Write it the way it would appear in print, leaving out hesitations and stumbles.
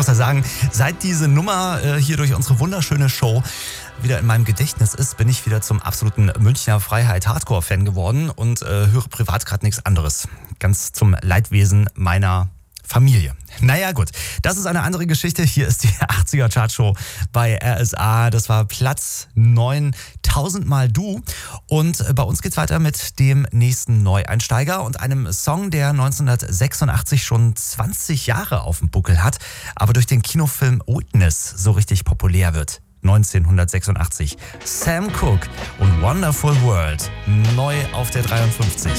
muss ja sagen, seit diese Nummer hier durch unsere wunderschöne Show wieder in meinem Gedächtnis ist, bin ich wieder zum absoluten Münchner Freiheit-Hardcore-Fan geworden und höre privat gerade nichts anderes. Ganz zum Leidwesen meiner Familie. Naja gut, das ist eine andere Geschichte. Hier ist die 80er Chartshow bei RSA. Das war Platz 9, 1000 Mal Du. Und bei uns geht's weiter mit dem nächsten Neueinsteiger und einem Song, der 1986 schon 20 Jahre auf dem Buckel hat, aber durch den Kinofilm Witness so richtig populär wird. 1986. Sam Cooke und Wonderful World. Neu auf der 53.